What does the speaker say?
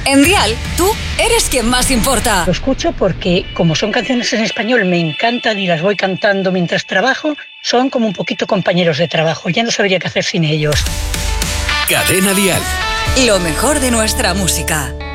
En Dial, tú eres quien más importa. Lo escucho porque, como son canciones en español, me encantan y las voy cantando mientras trabajo. Son como un poquito compañeros de trabajo. Ya no sabría qué hacer sin ellos. Cadena Dial. Lo mejor de nuestra música.